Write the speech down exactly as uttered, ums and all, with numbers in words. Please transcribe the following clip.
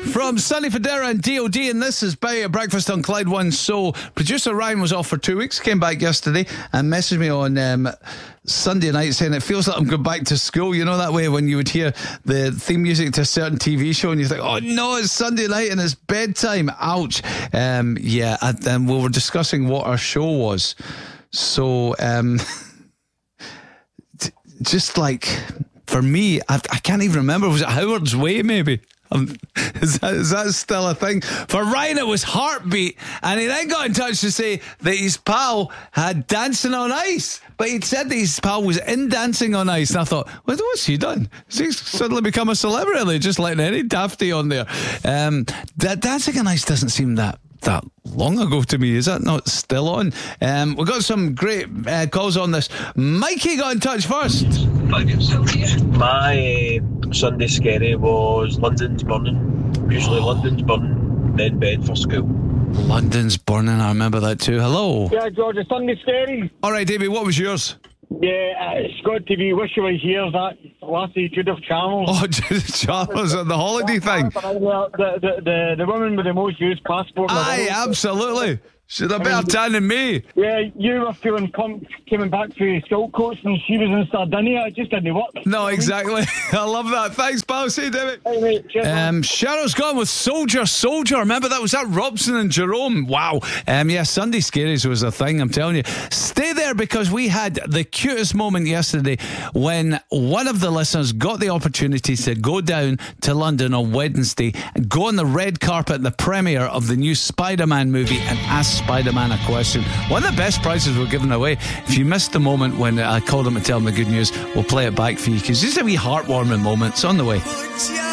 from Sonny Fodera and D O D, and this is Bay at Breakfast on Clyde One. So, producer Ryan was off for two weeks, came back yesterday and messaged me on um, Sunday night saying it feels like I'm going back to school. You know that way when you would hear the theme music to a certain T V show and you think, oh no, it's Sunday night and it's bedtime. Ouch. Um, yeah, and then we were discussing what our show was. So, um, t- just like... For me, I, I can't even remember. Was it Howard's Way, maybe? Um, is, that, is that still a thing? For Ryan, it was Heartbeat. And he then got in touch to say that his pal had Dancing on Ice. But he'd said that his pal was in Dancing on Ice. And I thought, well, what's he done? Has he suddenly become a celebrity? Just letting any dafty on there. Um, that Dancing on Ice doesn't seem that... that long ago to me. Is that not still on? Um, we've got some great uh, calls on this. Mikey got in touch first. My uh, Sunday scary was London's burning. Usually London's burning, then bed for school. London's burning, I remember that too. Hello. Yeah, George, it's Sunday scary. Alright, Davey, what was yours? Yeah, uh, it's got to be Wish You Were Here, that lassie Judith Chalmers. Oh, Judith Chalmers and the holiday thing. The, the, the, the woman with the most used passport. Aye, absolutely. She's a better tan than me. Yeah, you were feeling com- coming back for silk coats and she was in Sardinia. It just didn't work. No, exactly. I love that. Thanks, pal. See you, David. Hey, mate. Cheers, um, Cheryl's gone with Soldier, Soldier. Remember that? Was that Robson and Jerome? Wow. Um, yeah, Sunday Scaries was a thing, I'm telling you. Stay there because we had the cutest moment yesterday when one of the listeners got the opportunity to go down to London on Wednesday and go on the red carpet at the premiere of the new Spider-Man movie and ask Spider-Man a question. One of the best prizes we're giving away. If you missed the moment when I called him to tell him the good news, we'll play it back for you because this is a wee heartwarming moment. It's on the way.